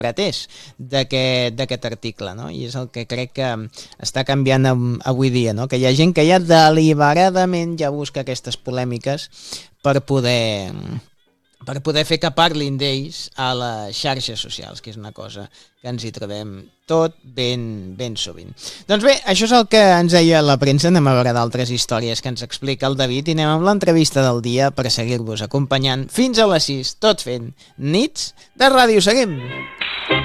pretès d'aquest article, no? I és el que crec que està canviant avui dia, no? Que hi ha gent que ja deliberadament ja busca aquestes polèmiques per poder fer que parlin d'ells a les xarxes socials, que és una cosa que ens hi trobem tot ben sovint. Doncs bé, això és el que ens deia la premsa. Anem a veure d'altres històries que ens explica el David i anem amb l'entrevista del dia per seguir-vos acompanyant fins a les 6, tot fent nits de ràdio. Seguim!